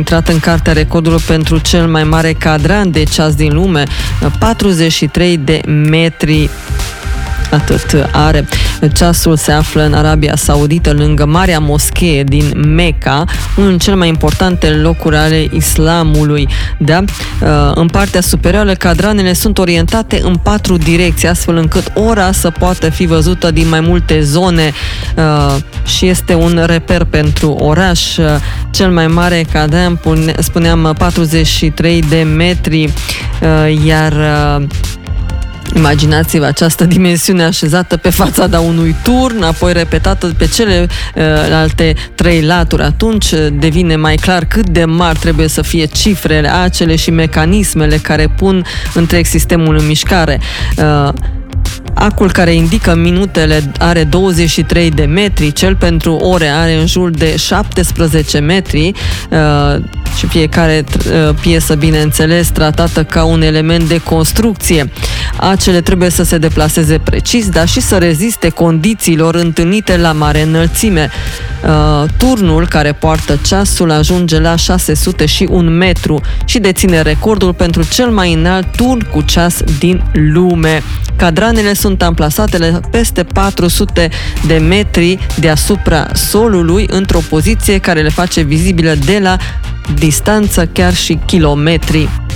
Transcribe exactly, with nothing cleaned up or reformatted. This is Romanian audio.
intrat în cartea recordurilor pentru cel mai mare cadran de ceas din lume, patruzeci și trei de metri. Atât are. Ceasul se află în Arabia Saudită, lângă Marea Moschee din Mecca, unul din cele mai importante locuri ale islamului. Da? În partea superioară, cadranele sunt orientate în patru direcții, astfel încât ora să poată fi văzută din mai multe zone și este un reper pentru oraș. Cel mai mare cadran, spuneam, patruzeci și trei de metri, iar imaginați-vă această dimensiune așezată pe fațada unui turn, apoi repetată pe celelalte trei laturi. Atunci devine mai clar cât de mari trebuie să fie cifrele, acele și mecanismele care pun întreg sistemul în mișcare. Acul care indică minutele are douăzeci și trei de metri, cel pentru ore are în jur de șaptesprezece metri uh, și fiecare uh, piesă, bineînțeles, tratată ca un element de construcție. Acele trebuie să se deplaseze precis, dar și să reziste condițiilor întâlnite la mare înălțime. Uh, turnul care poartă ceasul ajunge la șase sute și unu metru și deține recordul pentru cel mai înalt turn cu ceas din lume. Cadranele sunt amplasate la peste patru sute de metri deasupra solului, într-o poziție care le face vizibile de la distanță chiar și kilometri.